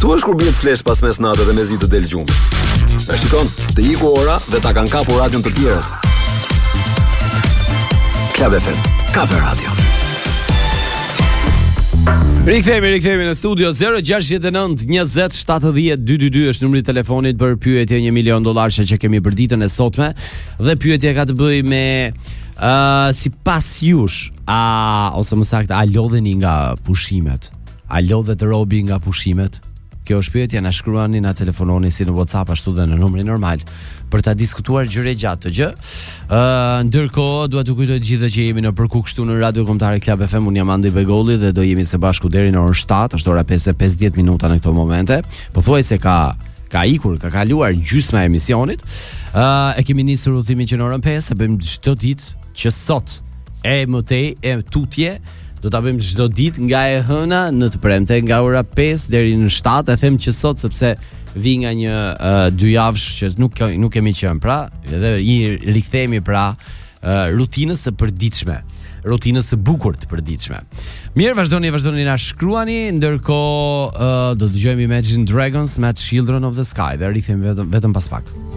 Kështu është kur bie të flesh pas mesnatë dhe mezi të del gjumi. E shikon, të iku ora dhe ta kanë kapur radion të tjerët. Club FM, Kape Radio. Rikthehemi në studio. 069 20 70 222 është numri i telefonit për pyetje $1 milion që kemi për ditën e sotme. Dhe pyetja ka të bëjë me sipas jush, ose më saktë, a lodheni nga pushimet? A lodhet robi nga pushimet? Kjo është pyetja, na shkruani, na telefononi si në WhatsApp ashtu dhe në numrin normal për ta diskutuar gjëre gjatë të gjë. Ndërkohë dua t'ju kujtoj të gjithë që jemi në përku këtu në Radio Kombëtare Club FM. Unë jam Andi Begolli dhe do jemi së bashku deri në orën 7, është ora 5:50 minuta në këto momente. Pothuajse ka ikur, ka kaluar gjysma e emisionit. E kemi nisur udhimin që në orën 5 e bëjmë çdo ditë që sot e mëtej e tutje. Do ta bëjmë çdo ditë nga e hëna në të premte, nga ora 5 deri në 7. E them që sot sepse vi nga një 2 javësh që nuk kemi qenë, pra edhe i rikthehemi pra rutinës së përditshme, rutinës së bukur të përditshme. Mirë, vazhdoni na shkruani, ndërkohë do dëgjojmë Imagine Dragons me Children of the Sky dhe rikthehemi vetëm pas pak.